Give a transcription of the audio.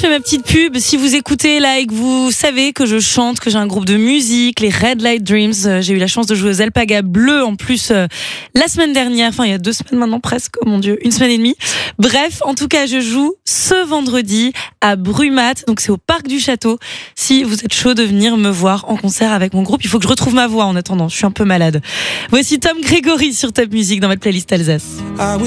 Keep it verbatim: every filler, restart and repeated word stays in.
fais ma petite pub. Si vous écoutez là et que vous savez que je chante, que j'ai un groupe de musique, les Red Light Dreams, euh, j'ai eu la chance de jouer aux Alpagas Bleus en plus euh, la semaine dernière, enfin il y a deux semaines maintenant presque, oh mon Dieu, une semaine et demie. Bref, en tout cas, je joue ce vendredi à Brumat, donc c'est au Parc du Château. Si vous êtes chaud de venir me voir en concert avec mon groupe, il faut que je retrouve ma voix en attendant, je suis un peu malade. Voici Tom Grégory sur Top Music dans votre playlist Alsace.